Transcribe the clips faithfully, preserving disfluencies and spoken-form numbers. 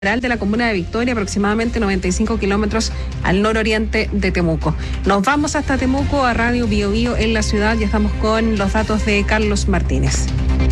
de la comuna de Victoria, aproximadamente noventa y cinco kilómetros al nororiente de Temuco. Nos vamos hasta Temuco, a Radio Bio Bio en la ciudad, y estamos con los datos de Carlos Martínez.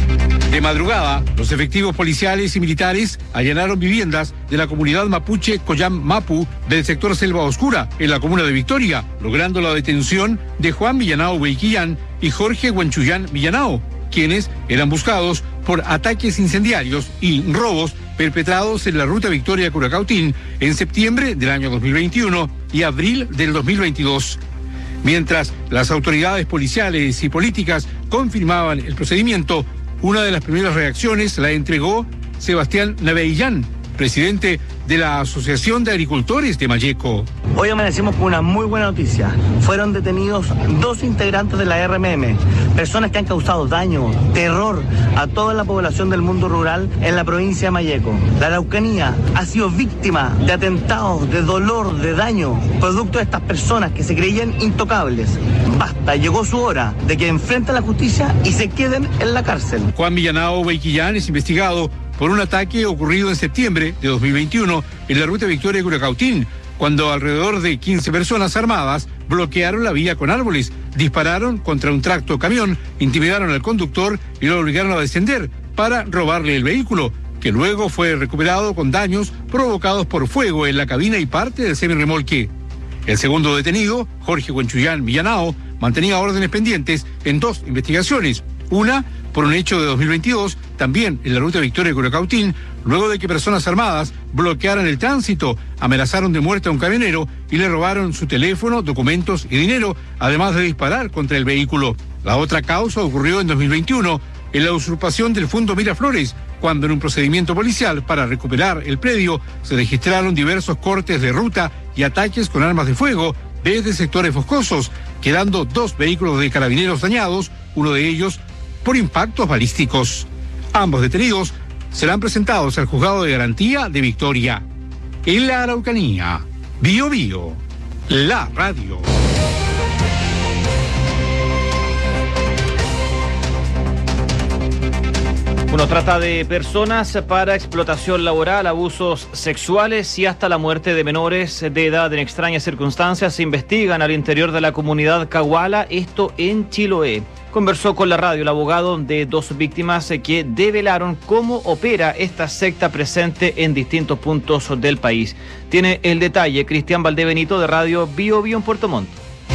De madrugada, los efectivos policiales y militares allanaron viviendas de la comunidad mapuche Coyam Mapu del sector Selva Oscura, en la comuna de Victoria, logrando la detención de Juan Villanao Weiquillán y Jorge Huanchuyán Villanao, quienes eran buscados por ataques incendiarios y robos perpetrados en la ruta Victoria-Curacautín en septiembre del año dos mil veintiuno y abril del dos mil veintidós. Mientras las autoridades policiales y políticas confirmaban el procedimiento, una de las primeras reacciones la entregó Sebastián Naveillán, presidente de la Asociación de Agricultores de Malleco. Hoy amanecimos con una muy buena noticia. Fueron detenidos dos integrantes de la R M M, personas que han causado daño, terror a toda la población del mundo rural en la provincia de Malleco. La Araucanía ha sido víctima de atentados, de dolor, de daño, producto de estas personas que se creían intocables. Basta, llegó su hora de que enfrenten la justicia y se queden en la cárcel. Juan Villanao Weiquillán es investigado por un ataque ocurrido en septiembre de dos mil veintiuno en la ruta Victoria-Curacautín, cuando alrededor de quince personas armadas bloquearon la vía con árboles, dispararon contra un tracto camión, intimidaron al conductor y lo obligaron a descender para robarle el vehículo, que luego fue recuperado con daños provocados por fuego en la cabina y parte del semirremolque. El segundo detenido, Jorge Huanchuyán Villanao, mantenía órdenes pendientes en dos investigaciones, una por un hecho de dos mil veintidós, también en la ruta Victoria-Curacautín, luego de que personas armadas bloquearan el tránsito, amenazaron de muerte a un camionero y le robaron su teléfono, documentos y dinero, además de disparar contra el vehículo. La otra causa ocurrió en dos mil veintiuno, en la usurpación del Fundo Miraflores, cuando en un procedimiento policial para recuperar el predio se registraron diversos cortes de ruta y ataques con armas de fuego desde sectores boscosos, quedando dos vehículos de carabineros dañados, uno de ellos por impactos balísticos. Ambos detenidos serán presentados al juzgado de garantía de Victoria. En la Araucanía, Bio Bio, la radio. Bueno, trata de personas para explotación laboral, abusos sexuales y hasta la muerte de menores de edad en extrañas circunstancias se investigan al interior de la comunidad Caguala, esto en Chiloé. Conversó con la radio el abogado de dos víctimas que develaron cómo opera esta secta presente en distintos puntos del país. Tiene el detalle Cristian Valdebenito de Radio Bio Bio en Puerto Montt.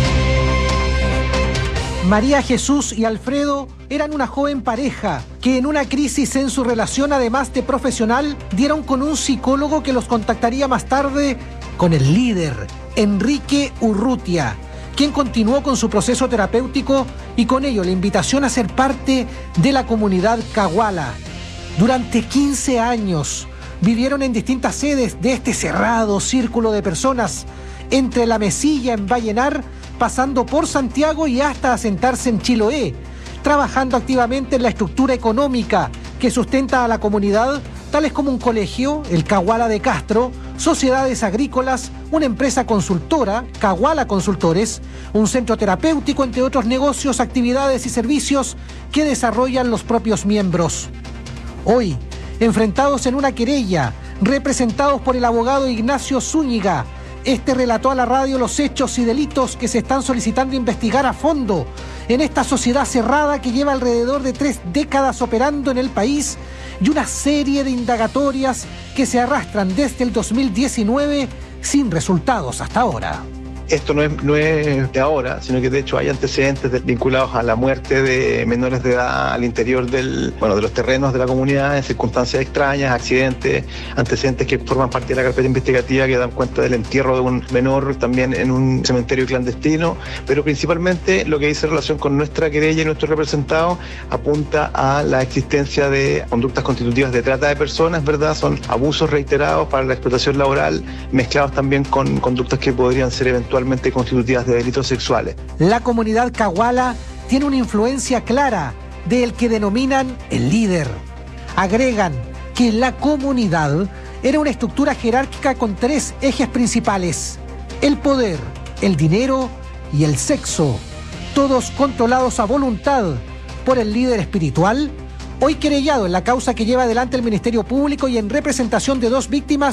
María Jesús y Alfredo eran una joven pareja que en una crisis en su relación, además de profesional, dieron con un psicólogo que los contactaría más tarde con el líder, Enrique Urrutia, quien continuó con su proceso terapéutico y con ello la invitación a ser parte de la comunidad Caguala. Durante quince años vivieron en distintas sedes de este cerrado círculo de personas, entre La Mesilla en Vallenar, pasando por Santiago y hasta asentarse en Chiloé, trabajando activamente en la estructura económica que sustenta a la comunidad, tales como un colegio, el Caguala de Castro, sociedades agrícolas, una empresa consultora, Caguala Consultores, un centro terapéutico, entre otros negocios, actividades y servicios que desarrollan los propios miembros. Hoy, enfrentados en una querella, representados por el abogado Ignacio Zúñiga, este relató a la radio los hechos y delitos que se están solicitando investigar a fondo en esta sociedad cerrada que lleva alrededor de tres décadas operando en el país y una serie de indagatorias que se arrastran desde el dos mil diecinueve sin resultados hasta ahora. Esto no es, no es de ahora, sino que de hecho hay antecedentes de, vinculados a la muerte de menores de edad al interior del, bueno, de los terrenos de la comunidad en circunstancias extrañas, accidentes, antecedentes que forman parte de la carpeta investigativa que dan cuenta del entierro de un menor también en un cementerio clandestino, pero principalmente lo que dice relación con nuestra querella y nuestro representado apunta a la existencia de conductas constitutivas de trata de personas, ¿verdad? Son abusos reiterados para la explotación laboral, mezclados también con conductas que podrían ser eventualmente constitutivas de delitos sexuales. La comunidad Caguala tiene una influencia clara del que denominan el líder. Agregan que la comunidad era una estructura jerárquica con tres ejes principales: el poder, el dinero y el sexo, todos controlados a voluntad por el líder espiritual Hoy querellado en la causa que lleva adelante el Ministerio Público y en representación de dos víctimas